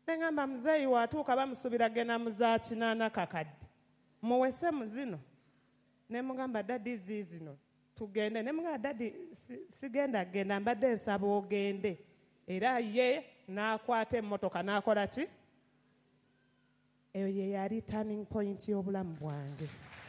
Nengamba muzeeyi watuuka bamusubira genda mu za 8 kakadde. Muwese mu zino. Ne mugamba daddy zino. Tugende. Ne mugamba daddy genda mbadde nsaba ogende. Era ye n'akwata emmotoka n'akola ki? Eyo ye yali turning point y'obulamu bwange.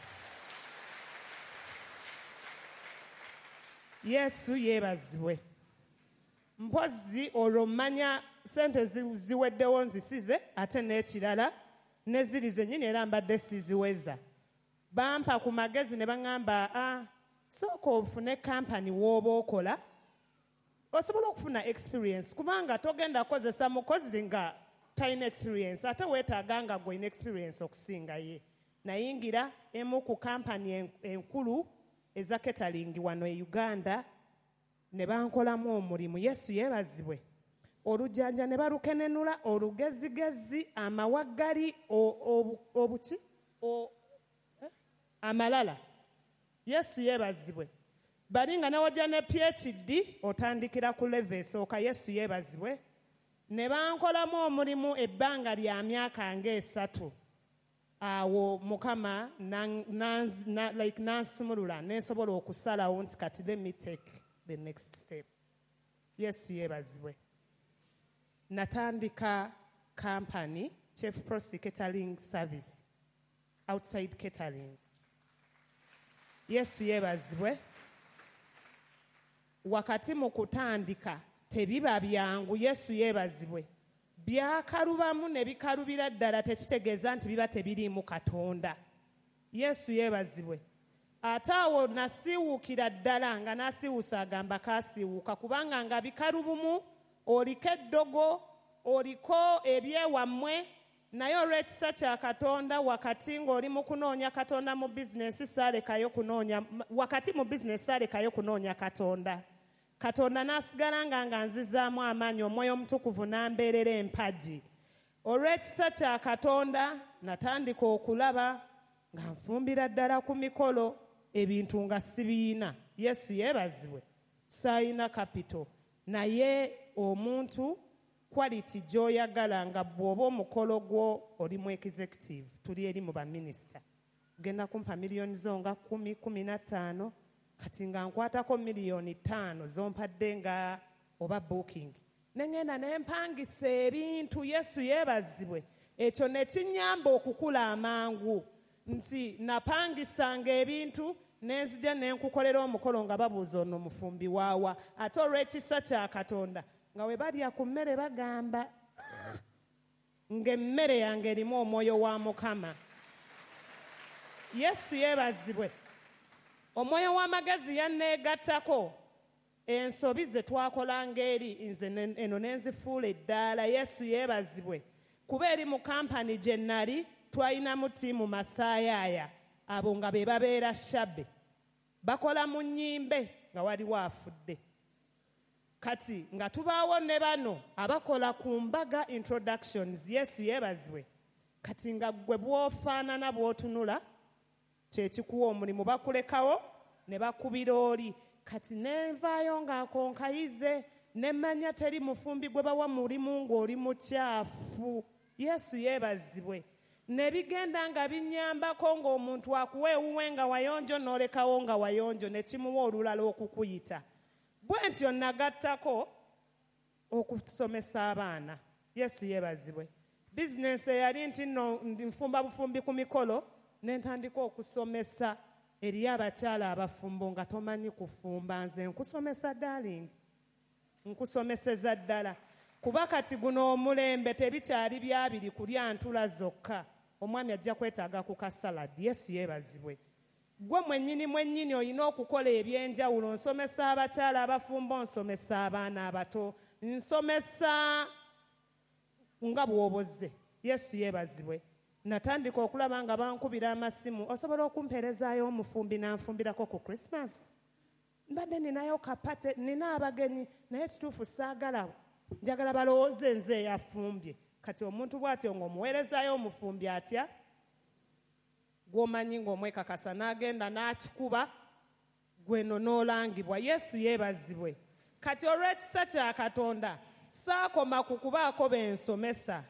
Yesu yeebazibwe. Mpozi olw'omanya sente ziweddewo nzisize ate n'ekirala ne ziri zennyini era mbadde siziweza. Bampa ku magezi ne baŋŋamba sooka ofune kampani w'oba okola osobola okufuna experience kubanga togenda kukozesa mukozi nga talina experience ate weetaaga nga gw'olina experience okusinga ye. Nayingira emu ku kampani enkulu eza catering wano e Uganda ne bankolamu omulimu. Yesu yeebazibwe. Olujjanja ne balukenenula olugezigezi amawaggali obuki amalala. Yesu yeebazibwe. Bali nga nawajja ne PhD otandikira ku level esooka. Yesu yeebazibwe. Ne bankolamu omulimu ebbanga lya myaka nga3. Awo Mukama nansumulula nensobola okusalawo nti kati let me take the next step. Yesu yeebazibwe. Natandika company Chef Prosi Catering Service outside catering. Yesu yeebazibwe. Wakati mu kutandika tebiba byangu. Yesu yeebazibwe. Byakalubamu ne bikalubira ddala tekitegeeza nti biba tebiriimu Katonda. Yesu yeebazibwe. Ate awo nasiiwuukira ddala nga nasiiwuusa agamba kaasiiwuuka kubanga nga bikalubumu oliko eddogo oliko ebyewammwe naye olw'ekisa kya Katonda wakati ng'oli mu kunoonya Katonda mu bizinensi saalekayo kunoonya wakati mu bizinensi saalekayo kunoonya Katonda. Katonda n'asigala nga nzizaamu amaanyi Omwoyo Omutukuvu n'ambeerera empagi. Olw'ekisa kya Katonda natandika okulaba nga nfumbira ddala ku mikolo ebintu nga sibiina. Yesu yeebazibwe. Saayina kapito naye omuntu quality gy'oyagala nga bw'oba omukolo gwo oli mu executive tuli eri mu baminisita. Genda kumpa miliyoni zo nga 10-15 kati nga nkwatako miliyoni 5 zompadde nga oba booking. Nengenda nempangisa ebintu. Yesu yeebazibwe. Ekyo ne kinyamba okukula amangu nti napangisanga ebintu nenzija nenkukolera omukolo nga babuuza ono mufumbi waawa ate olw'ekisa kya Katonda nga we balya ku mmere bagamba ng'emmere yange erimu Omwoyo wa Mukama. Yesu yeebazibwe. Omwoyo w'amagezi yanneegattako ensobi ze twakolanga eri nze eno nenzifuula eddaala. Yesu yeebazibwe. Kuba eri mu kampani gye nnali twalinamu ttiimu Masaayaaya abo nga be babeera Shabbe bakola mu nnyimbe nga waliwo afudde. Kati nga tubaawo ne bano abakola ku mbaga introductions. Yesu yeebazibwe. Kati nga gwe bw'ofaanana bw'otunula kye kikuwa omulimu bakulekawo ne bakubira oli. Kati nenvaayo ng'akonkayize ne mmanya teri mufumbi gwe bawa mulimu ng'oli mukyafu. Yesu yeebazibwe. Ne bigenda nga binnyambako ng'omuntu akuwa ewuwe nga wayonjo n'olekawo nga wayonjo ne kimuwa olulala okukuyita. Bwe ntyo nagattako okusomesa abaana. Yesu yeebazibwe. Bizinensi eyali nti nno nfumba bufumbi ku mikolo ne ntandika okusomesa eri abakyala abafumbo nga tomanyi kufumba. Nze nkusomesa darling. Nkusomeseza ddala. Kuba kati guno omulembe tebikyali byabiri kulya ntula zokka. Omwami ajja kwetaaga ku kasaladi. Yesu yeebazibwe. Gwe mwennyini olina okukola ebyenjawulo. Nsomesa abakyala abafumbo, nsomesa abaana abato, nsomesa nga bw'oboze. Yesu yeebazibwe. Natandika okulaba nga bankubira amasimu. Osobola okumpeerezaayo omufumbi n'anfumbirako ku Christmas? Mbadde ninayo kapate, nina abagenyi naye kituufu saagala. Njagala balowooze nze eyafumbye. Kati omuntu bw'atyo ng'omuweerezaayo omufumbi atya? Gw'omanyi ng'omwekakasa n'agenda n'akikuba gweno n'olangibwa. Yesu yeebazibwe. Kati olw'ekisa kya Katonda saakoma ku kubaako bensomesa.